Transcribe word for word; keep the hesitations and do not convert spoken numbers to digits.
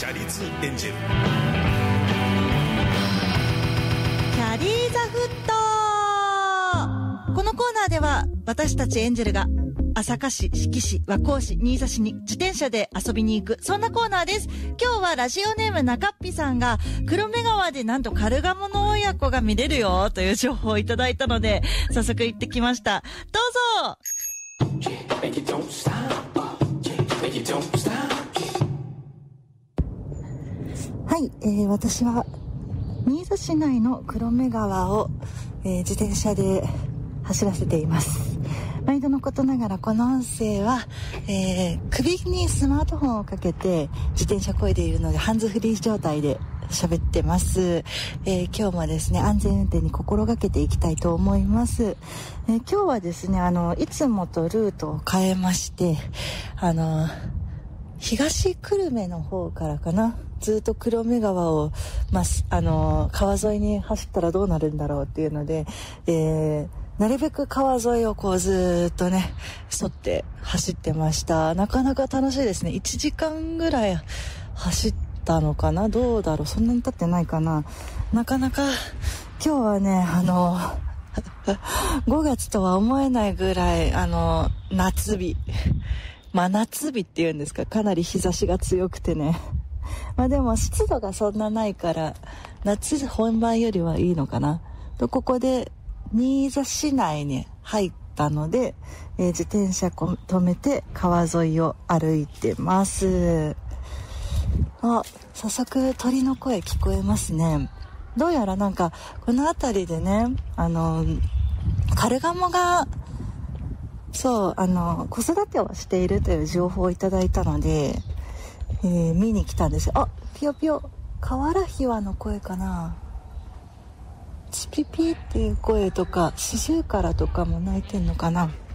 ャリーズエンジェル。 キャリーザフット。このコーナーでは私たちエンジェルが朝霞市、志木市、和光市、新座市に自転車で遊びに行く、そんなコーナーです。今日はラジオネーム中っぴさんが黒目川でなんとカルガモの親子が見れるよという情報をいただいたので早速行ってきました。どうぞ。はい、えー、私は新座市内の黒目川を、えー、自転車で走らせています。毎度のことながらこの音声は、えー、首にスマートフォンをかけて自転車漕いでいるのでハンズフリー状態で喋ってます。えー、今日もですね安全運転に心がけていきたいと思います。えー、今日はですねあのいつもとルートを変えましてあの東久留米の方からかなずっと黒目川を、まあ、あの川沿いに走ったらどうなるんだろうっていうので、えーなるべく川沿いをこうずっとね沿って走ってました。なかなか楽しいですね。いちじかんぐらい走ったのかな、どうだろう、そんなに経ってないかな。なかなか今日はねあのごがつとは思えないぐらいあの夏日真夏日っていうんですか、かなり日差しが強くてねまあでも湿度がそんなないから夏本番よりはいいのかなと、ここで新座市内に入ったので、えー、自転車止めて川沿いを歩いてます。あ、早速鳥の声聞こえますね。どうやらなんかこの辺りでねあのカルガモがそうあの子育てをしているという情報をいただいたので、えー、見に来たんですよ。あ、ピヨピヨ、カワラヒワの声かな。チピピっていう声とかシジュウカラとかも鳴いてんのかな。